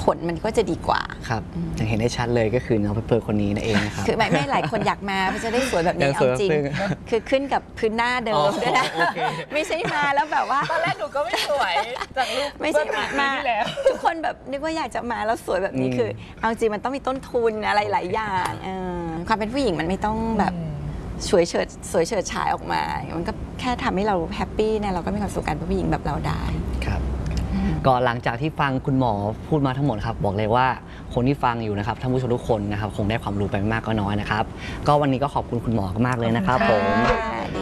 ผลมันก็จะดีกว่าครับอย่างเห็นได้ชัดเลยก็คือน้องเพอร์คนนี้นั่นเองนะครับคือไม่หลายคนอยากมาจะได้สวยแบบนี้เอาจริงคือขึ้นกับพื้นหน้าเดิมด้วยนะไม่ใช่มาแล้วแบบว่าตอนแรกหนูก็ไม่สวยจากรูปไม่ใช่มาทุกคนแบบนึกว่าอยากจะมาแล้วสวยแบบนี้คือเอาจริงมันต้องมีต้นทุนอะไรหลายอย่างความเป็นผู้หญิงมันไม่ต้องแบบสวยเฉิดฉายออกมามันก็แค่ทำให้เราแฮปปี้เนี่ยเราก็มีความสุขกันเป็นผู้หญิงแบบเราได้ครับก็หลังจากที่ฟังคุณหมอพูดมาทั้งหมดครับบอกเลยว่าคนที่ฟังอยู่นะครับท่านผู้ชมทุกคนนะครับคงได้ความรู้ไปไม่มากก็น้อยนะครับก็วันนี้ก็ขอบคุณคุณหมอมากเลยนะครับผม